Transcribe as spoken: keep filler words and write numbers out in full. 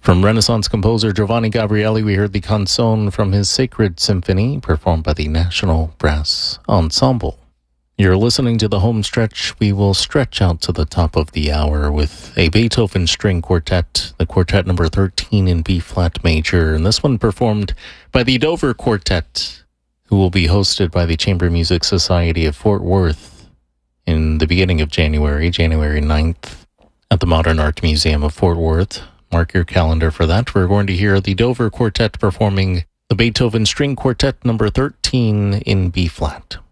From Renaissance composer Giovanni Gabrieli, we heard the Canzone from his Sacred Symphony, performed by the National Brass Ensemble. You're listening to the home stretch. We will stretch out to the top of the hour with a Beethoven string quartet, the quartet number thirteen in B-flat major, and this one performed by the Dover Quartet, who will be hosted by the Chamber Music Society of Fort Worth in the beginning of January, January ninth, at the Modern Art Museum of Fort Worth. Mark your calendar for that. We're going to hear the Dover Quartet performing the Beethoven String Quartet number thirteen in B-flat.